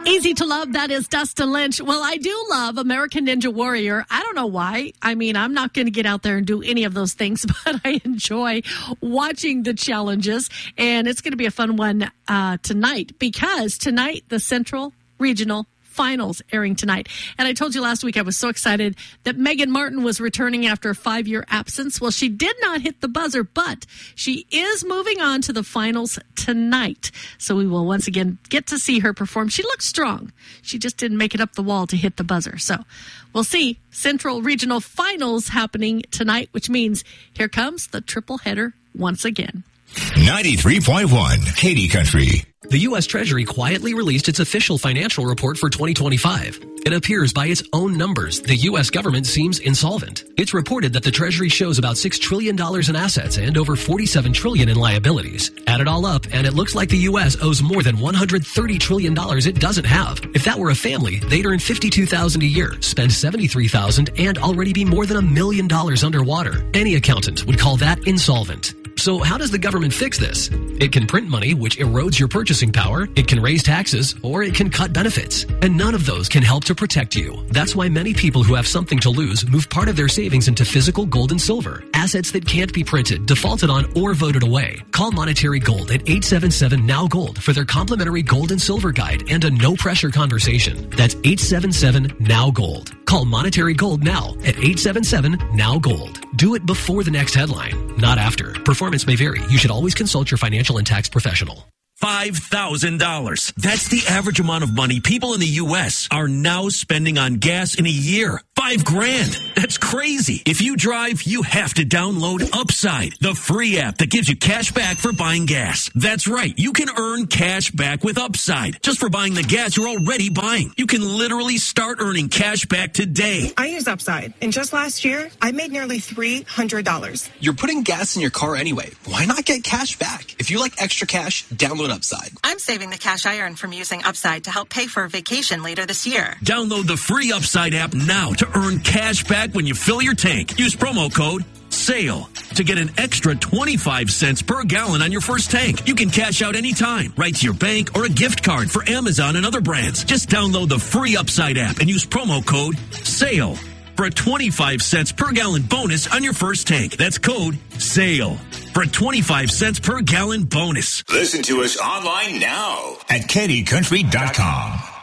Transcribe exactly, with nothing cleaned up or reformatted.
Easy to love, that is Dustin Lynch. Well, I do love American Ninja Warrior. I don't know why. I mean, I'm not going to get out there and do any of those things, but I enjoy watching the challenges. And it's going to be a fun one uh, tonight, because tonight, the Central Regional Finals airing tonight. And I told you last week I was so excited that Megan Martin was returning after a five-year absence. Well, she did not hit the buzzer, but she is moving on to the finals tonight. So we will once again get to see her perform. She looks strong. She just didn't make it up the wall to hit the buzzer. So we'll see Central Regional Finals happening tonight, which means here comes the triple header once again. ninety-three point one Katy Country. The U S Treasury quietly released its official financial report for twenty twenty-five. It appears by its own numbers, the U S government seems insolvent. It's reported that the Treasury shows about six trillion dollars in assets and over forty-seven trillion dollars in liabilities. Add it all up, and it looks like the U S owes more than one hundred thirty trillion dollars it doesn't have. If that were a family, they'd earn fifty-two thousand dollars a year, spend seventy-three thousand dollars, and already be more than a million dollars underwater. Any accountant would call that insolvent. So how does the government fix this? It can print money, which erodes your purchasing power. It can raise taxes, or it can cut benefits. And none of those can help to protect you. That's why many people who have something to lose move part of their savings into physical gold and silver. Assets that can't be printed, defaulted on, or voted away. Call Monetary Gold at eight seven seven N O W Gold for their complimentary gold and silver guide and a no-pressure conversation. That's eight seven seven N O W Gold. Call Monetary Gold now at eight seven seven N O W Gold. Do it before the next headline, not after. Performance may vary. You should always consult your financial and tax professional. five thousand dollars. That's the average amount of money people in the U S are now spending on gas in a year. Five grand. That's crazy. If you drive, you have to download Upside, the free app that gives you cash back for buying gas. That's right. You can earn cash back with Upside just for buying the gas you're already buying. You can literally start earning cash back today. I use Upside, and just last year, I made nearly three hundred dollars. You're putting gas in your car anyway. Why not get cash back? If you like extra cash, download Upside. I'm saving the cash I earn from using Upside to help pay for a vacation later this year. Download the free Upside app now to earn cash back when you fill your tank. Use promo code SALE to get an extra twenty-five cents per gallon on your first tank. You can cash out anytime, right to your bank or a gift card for Amazon and other brands. Just download the free Upside app and use promo code SALE for a twenty-five cents per gallon bonus on your first tank. That's code SALE for a twenty-five cents per gallon bonus. Listen to us online now at Katy Country dot com.